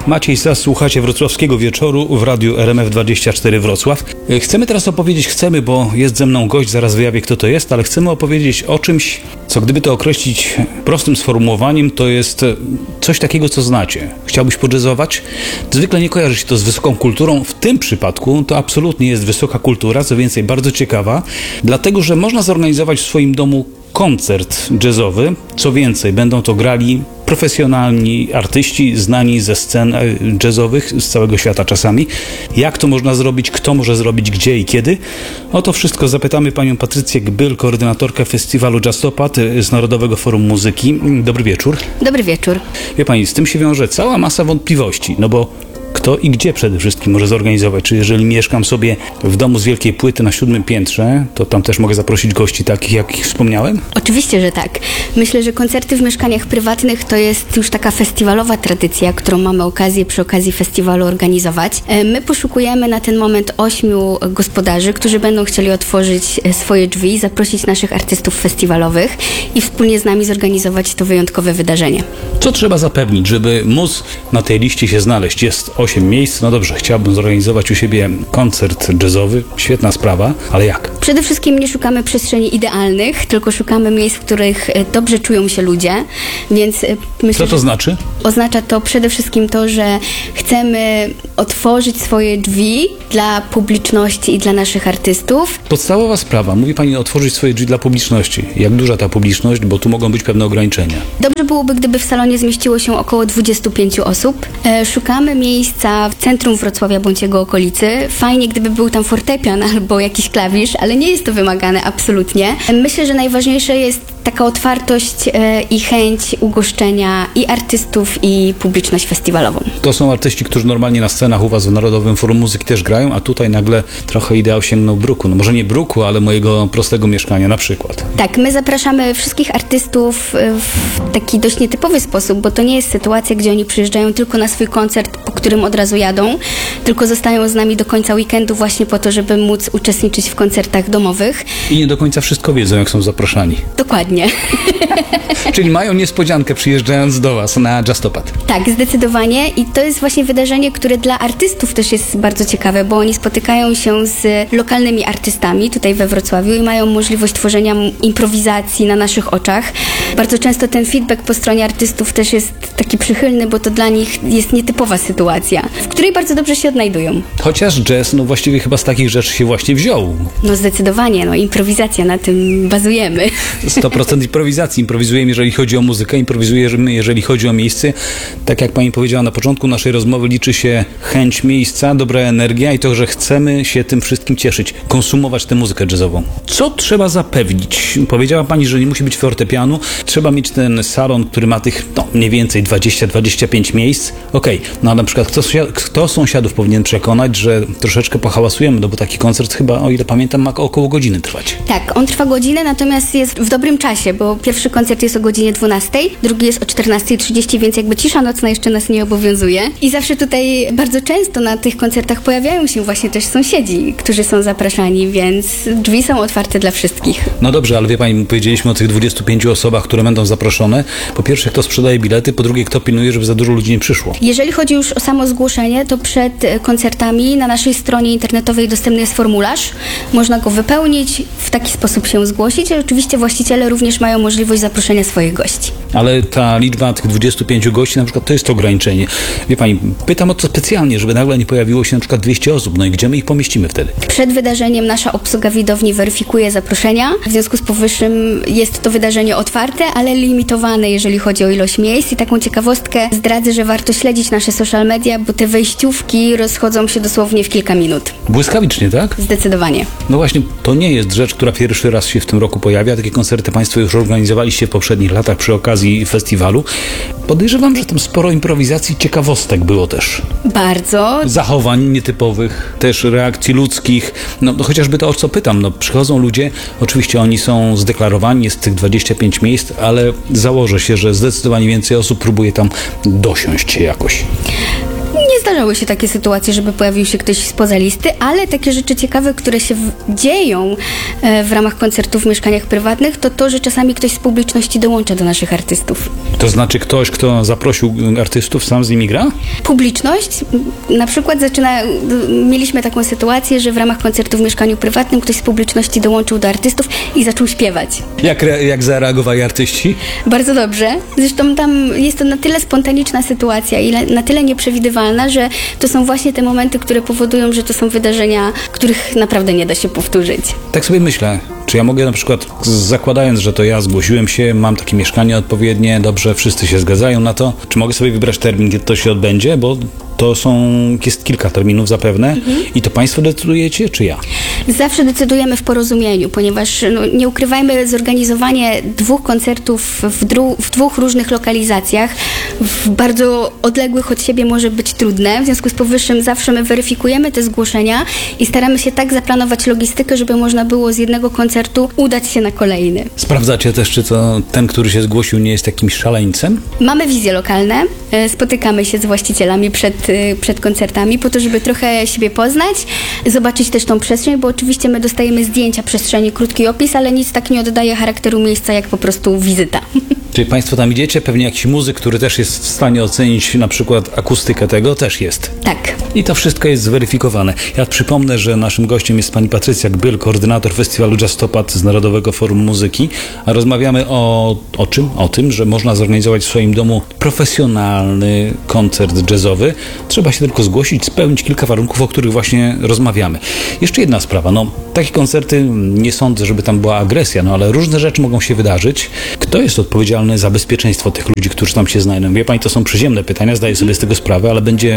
Maciej Sas, słuchacie wrocławskiego wieczoru w radiu RMF24 Wrocław. Chcemy teraz opowiedzieć, bo jest ze mną gość, zaraz wyjawię, kto to jest, ale chcemy opowiedzieć o czymś, co gdyby to określić prostym sformułowaniem, to jest coś takiego, co znacie. Chciałbyś podjazzować? Zwykle nie kojarzy się to z wysoką kulturą. W tym przypadku to absolutnie jest wysoka kultura, co więcej, bardzo ciekawa, dlatego, że można zorganizować w swoim domu koncert jazzowy. Co więcej, będą to grali profesjonalni artyści, znani ze scen jazzowych z całego świata czasami. Jak to można zrobić, kto może zrobić, gdzie i kiedy? O to wszystko zapytamy panią Patrycję Gbyl, koordynatorkę festiwalu Jazztopad z Narodowego Forum Muzyki. Dobry wieczór. Dobry wieczór. Wie pani, z tym się wiąże cała masa wątpliwości, bo kto i gdzie przede wszystkim może zorganizować? Czy jeżeli mieszkam sobie w domu z wielkiej płyty na 7. piętrze, to tam też mogę zaprosić gości takich, jak wspomniałem? Oczywiście, że tak. Myślę, że koncerty w mieszkaniach prywatnych to jest już taka festiwalowa tradycja, którą mamy okazję przy okazji festiwalu organizować. My poszukujemy na ten moment 8 gospodarzy, którzy będą chcieli otworzyć swoje drzwi, zaprosić naszych artystów festiwalowych i wspólnie z nami zorganizować to wyjątkowe wydarzenie. Co trzeba zapewnić, żeby móc na tej liście się znaleźć? Jest 8 miejsc. No dobrze, chciałbym zorganizować u siebie koncert jazzowy. Świetna sprawa, ale jak? Przede wszystkim nie szukamy przestrzeni idealnych, tylko szukamy miejsc, w których dobrze czują się ludzie, więc myślę, co to znaczy? Oznacza to przede wszystkim to, że chcemy otworzyć swoje drzwi dla publiczności i dla naszych artystów. Podstawowa sprawa. Mówi pani otworzyć swoje drzwi dla publiczności. Jak duża ta publiczność, bo tu mogą być pewne ograniczenia. Dobrze byłoby, gdyby w salonie zmieściło się około 25 osób. Szukamy miejsca w centrum Wrocławia bądź jego okolicy. Fajnie, gdyby był tam fortepian albo jakiś klawisz, ale nie jest to wymagane absolutnie. Myślę, że najważniejsze jest taka otwartość i chęć ugoszczenia i artystów, i publiczność festiwalową. To są artyści, którzy normalnie na scenach u was w Narodowym Forum Muzyki też grają, a tutaj nagle trochę ideał sięgnął bruku. No może nie bruku, ale mojego prostego mieszkania na przykład. Tak, my zapraszamy wszystkich artystów w taki dość nietypowy sposób, bo to nie jest sytuacja, gdzie oni przyjeżdżają tylko na swój koncert, po którym od razu jadą, tylko zostają z nami do końca weekendu właśnie po to, żeby móc uczestniczyć w koncertach domowych. I nie do końca wszystko wiedzą, jak są zaproszani. Dokładnie. Czyli mają niespodziankę przyjeżdżając do was na Jazztopad. Tak, zdecydowanie i to jest właśnie wydarzenie, które dla artystów też jest bardzo ciekawe, bo oni spotykają się z lokalnymi artystami tutaj we Wrocławiu i mają możliwość tworzenia improwizacji na naszych oczach. Bardzo często ten feedback po stronie artystów też jest taki przychylny, bo to dla nich jest nietypowa sytuacja, w której bardzo dobrze się odnajdują. Chociaż jazz, właściwie chyba z takich rzeczy się właśnie wziął. Zdecydowanie, improwizacja, na tym bazujemy. 100% improwizacji. Improwizujemy, jeżeli chodzi o muzykę, improwizujemy, jeżeli chodzi o miejsce. Tak jak pani powiedziała na początku naszej rozmowy, liczy się chęć miejsca, dobra energia i to, że chcemy się tym wszystkim cieszyć, konsumować tę muzykę jazzową. Co trzeba zapewnić? Powiedziała pani, że nie musi być fortepianu. Trzeba mieć ten salon, który ma tych mniej więcej 20-25 miejsc. Okej, a na przykład kto sąsiadów powinien przekonać, że troszeczkę pohałasujemy, bo taki koncert chyba, o ile pamiętam, ma około godziny trwać. Tak, on trwa godzinę, natomiast jest w dobrym czasie, bo pierwszy koncert jest o godzinie 12, drugi jest o 14:30, więc jakby cisza nocna jeszcze nas nie obowiązuje. I zawsze tutaj bardzo często na tych koncertach pojawiają się właśnie też sąsiedzi, którzy są zapraszani, więc drzwi są otwarte dla wszystkich. No dobrze, ale wie pani, powiedzieliśmy o tych 25 osobach, które będą zaproszone. Po pierwsze, kto sprzedaje bilety, po drugie, kto pilnuje, żeby za dużo ludzi nie przyszło. Jeżeli chodzi już o samo zgłoszenie, to przed koncertami na naszej stronie internetowej dostępny jest formularz. Można go wypełnić, w taki sposób się zgłosić, a oczywiście właściciele również mają możliwość zaproszenia swoich gości. Ale ta liczba tych 25 gości na przykład to jest to ograniczenie. Wie pani, pytam o to specjalnie, żeby nagle nie pojawiło się na przykład 200 osób. No i gdzie my ich pomieścimy wtedy? Przed wydarzeniem nasza obsługa widowni weryfikuje zaproszenia. W związku z powyższym jest to wydarzenie otwarte, ale limitowane, jeżeli chodzi o ilość miejsc. I taką ciekawostkę zdradzę, że warto śledzić nasze social media, bo te wejściówki rozchodzą się dosłownie w kilka minut. Błyskawicznie, tak? Zdecydowanie. No właśnie, to nie jest rzecz, która pierwszy raz się w tym roku pojawia. Takie koncerty państwo już organizowaliście w poprzednich latach przy okazji festiwalu. Podejrzewam, że tam sporo improwizacji, ciekawostek było też. Bardzo. Zachowań nietypowych, też reakcji ludzkich. No chociażby to, o co pytam. Przychodzą ludzie, oczywiście oni są zdeklarowani, jest tych 25 miejsc, ale założę się, że zdecydowanie więcej osób próbuje tam dosiąść się jakoś. Nie zdarzały się takie sytuacje, żeby pojawił się ktoś spoza listy, ale takie rzeczy ciekawe, które się dzieją w ramach koncertów w mieszkaniach prywatnych, to, że czasami ktoś z publiczności dołącza do naszych artystów. To znaczy ktoś, kto zaprosił artystów, sam z nimi gra? Publiczność na przykład mieliśmy taką sytuację, że w ramach koncertu w mieszkaniu prywatnym ktoś z publiczności dołączył do artystów i zaczął śpiewać. Jak zareagowali artyści? Bardzo dobrze. Zresztą tam jest to na tyle spontaniczna sytuacja i na tyle nieprzewidywalna, że to są właśnie te momenty, które powodują, że to są wydarzenia, których naprawdę nie da się powtórzyć. Tak sobie myślę. Czy ja mogę na przykład, zakładając, że to ja zgłosiłem się, mam takie mieszkanie odpowiednie, dobrze, wszyscy się zgadzają na to, czy mogę sobie wybrać termin, kiedy to się odbędzie? Bo to jest kilka terminów zapewne i to państwo decydujecie, czy ja? Zawsze decydujemy w porozumieniu, ponieważ nie ukrywajmy, zorganizowanie 2 koncertów w 2 różnych lokalizacjach, w bardzo odległych od siebie może być trudne. W związku z powyższym zawsze my weryfikujemy te zgłoszenia i staramy się tak zaplanować logistykę, żeby można było z jednego koncertu udać się na kolejny. Sprawdzacie też, czy to ten, który się zgłosił, nie jest jakimś szaleńcem? Mamy wizje lokalne, spotykamy się z właścicielami przed koncertami po to, żeby trochę siebie poznać, zobaczyć też tą przestrzeń, bo oczywiście my dostajemy zdjęcia przestrzeni, krótki opis, ale nic tak nie oddaje charakteru miejsca, jak po prostu wizyta. Czyli państwo tam idziecie, pewnie jakiś muzyk, który też jest w stanie ocenić na przykład akustykę tego, też jest. Tak. I to wszystko jest zweryfikowane. Ja przypomnę, że naszym gościem jest pani Patrycja Gbyl, koordynator festiwalu Jazztopad z Narodowego Forum Muzyki, a rozmawiamy o czym? O tym, że można zorganizować w swoim domu profesjonalny koncert jazzowy. Trzeba się tylko zgłosić, spełnić kilka warunków, o których właśnie rozmawiamy. Jeszcze jedna sprawa, takie koncerty, nie sądzę, żeby tam była agresja, ale różne rzeczy mogą się wydarzyć. Kto jest odpowiedzialny za bezpieczeństwo tych ludzi, którzy tam się znajdą? Wie pani, to są przyziemne pytania, zdaję sobie z tego sprawę, ale będzie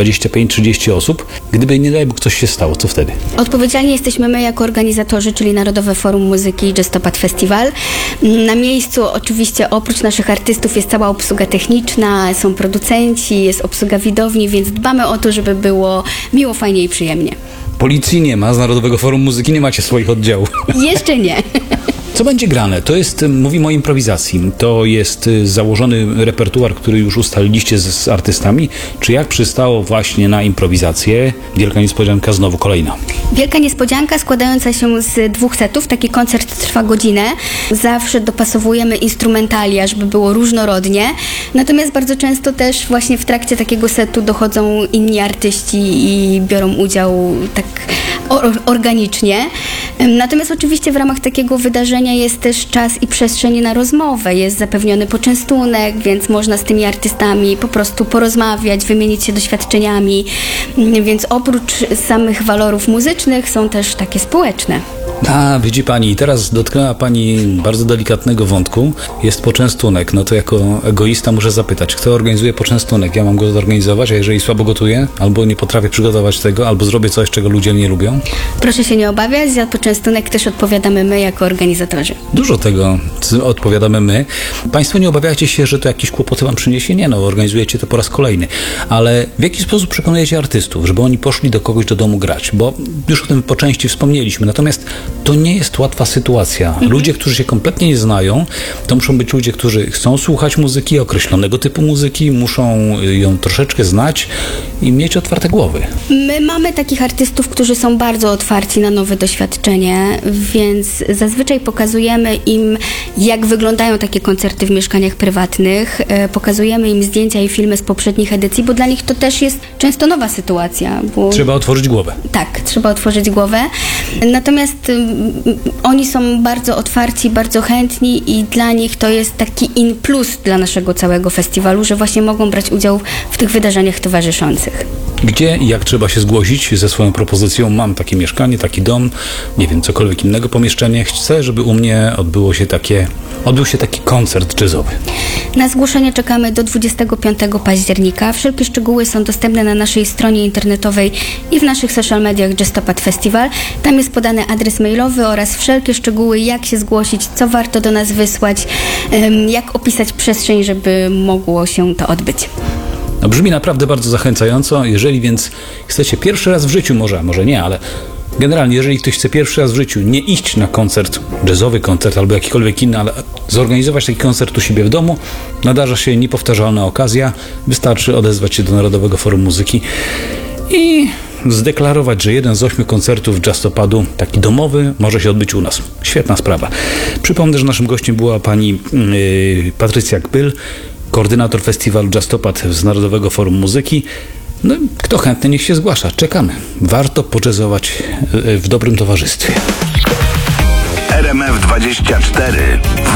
25-30 osób. Gdyby nie daj Bóg coś się stało, co wtedy? Odpowiedzialni jesteśmy my jako organizatorzy, czyli Narodowe Forum Muzyki i Jazztopad Festival. Na miejscu oczywiście oprócz naszych artystów jest cała obsługa techniczna, są producenci, jest obsługa widowni, więc dbamy o to, żeby było miło, fajnie i przyjemnie. Policji nie ma, z Narodowego Forum Muzyki nie macie swoich oddziałów. Jeszcze nie. Co będzie grane? To jest, mówimy o improwizacji, to jest założony repertuar, który już ustaliliście z artystami, czy jak przystało właśnie na improwizację? Wielka niespodzianka, znowu kolejna. Wielka niespodzianka składająca się z 2 setów, taki koncert trwa godzinę. Zawsze dopasowujemy instrumentalia, żeby było różnorodnie, natomiast bardzo często też właśnie w trakcie takiego setu dochodzą inni artyści i biorą udział tak organicznie. Natomiast oczywiście w ramach takiego wydarzenia jest też czas i przestrzeń na rozmowę. Jest zapewniony poczęstunek, więc można z tymi artystami po prostu porozmawiać, wymienić się doświadczeniami. Więc oprócz samych walorów muzycznych są też takie społeczne. Widzi pani, teraz dotknęła pani bardzo delikatnego wątku. Jest poczęstunek. To jako egoista muszę zapytać, kto organizuje poczęstunek? Ja mam go zorganizować, a jeżeli słabo gotuję, albo nie potrafię przygotować tego, albo zrobię coś, czego ludzie nie lubią? Proszę się nie obawiać, za poczęstunek też odpowiadamy my jako organizatorzy. Dużo tego odpowiadamy my. Państwo nie obawiacie się, że to jakieś kłopoty wam przyniesie? Nie, organizujecie to po raz kolejny. Ale w jaki sposób przekonujecie artystów, żeby oni poszli do kogoś do domu grać? Bo już o tym po części wspomnieliśmy. Natomiast to nie jest łatwa sytuacja. Ludzie, którzy się kompletnie nie znają, to muszą być ludzie, którzy chcą słuchać muzyki, określonego typu muzyki, muszą ją troszeczkę znać i mieć otwarte głowy. My mamy takich artystów, którzy są bardzo otwarci na nowe doświadczenie, więc zazwyczaj pokazujemy im, jak wyglądają takie koncerty w mieszkaniach prywatnych. Pokazujemy im zdjęcia i filmy z poprzednich edycji, bo dla nich to też jest często nowa sytuacja. Trzeba otworzyć głowę. Tak, trzeba otworzyć głowę. Natomiast oni są bardzo otwarci, bardzo chętni i dla nich to jest taki in plus dla naszego całego festiwalu, że właśnie mogą brać udział w tych wydarzeniach towarzyszących. Gdzie i jak trzeba się zgłosić ze swoją propozycją? Mam takie mieszkanie, taki dom, nie wiem, cokolwiek innego pomieszczenie. Chcę, żeby u mnie odbył się taki koncert jazzowy. Na zgłoszenie czekamy do 25 października. Wszelkie szczegóły są dostępne na naszej stronie internetowej i w naszych social mediach Jazztopad Festival. Tam jest podany adres mailowy oraz wszelkie szczegóły, jak się zgłosić, co warto do nas wysłać, jak opisać przestrzeń, żeby mogło się to odbyć. Brzmi naprawdę bardzo zachęcająco. Jeżeli więc chcecie pierwszy raz w życiu, może nie, ale Generalnie, jeżeli ktoś chce pierwszy raz w życiu nie iść na koncert, jazzowy koncert albo jakikolwiek inny, ale zorganizować taki koncert u siebie w domu, nadarza się niepowtarzalna okazja. Wystarczy odezwać się do Narodowego Forum Muzyki i zdeklarować, że jeden z 8 koncertów Jazztopadu, taki domowy, może się odbyć u nas. Świetna sprawa. Przypomnę, że naszym gościem była pani Patrycja Kbyl, koordynator festiwalu Jazztopad z Narodowego Forum Muzyki. No, kto chętny, niech się zgłasza. Czekamy. Warto pojazzować w dobrym towarzystwie. RMF 24